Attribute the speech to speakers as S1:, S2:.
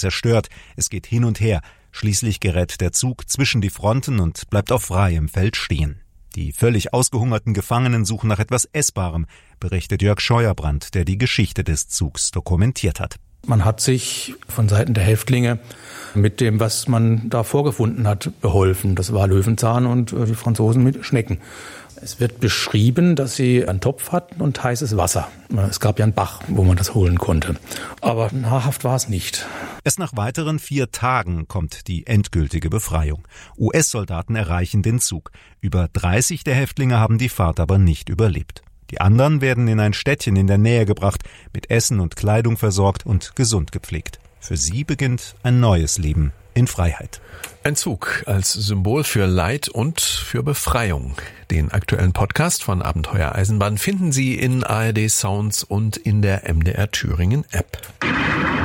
S1: zerstört. Es geht hin und her. Schließlich gerät der Zug zwischen die Fronten und bleibt auf freiem Feld stehen. Die völlig ausgehungerten Gefangenen suchen nach etwas Essbarem, berichtet Jörg Scheuerbrand, der die Geschichte des Zugs dokumentiert hat.
S2: Man hat sich von Seiten der Häftlinge mit dem, was man da vorgefunden hat, beholfen. Das war Löwenzahn und die Franzosen mit Schnecken. Es wird beschrieben, dass sie einen Topf hatten und heißes Wasser. Es gab ja einen Bach, wo man das holen konnte. Aber nahrhaft war es nicht.
S1: Erst nach weiteren 4 Tagen kommt die endgültige Befreiung. US-Soldaten erreichen den Zug. Über 30 der Häftlinge haben die Fahrt aber nicht überlebt. Die anderen werden in ein Städtchen in der Nähe gebracht, mit Essen und Kleidung versorgt und gesund gepflegt. Für sie beginnt ein neues Leben in Freiheit.
S3: Ein Zug als Symbol für Leid und für Befreiung. Den aktuellen Podcast von Abenteuer Eisenbahn finden Sie in ARD Sounds und in der MDR Thüringen App.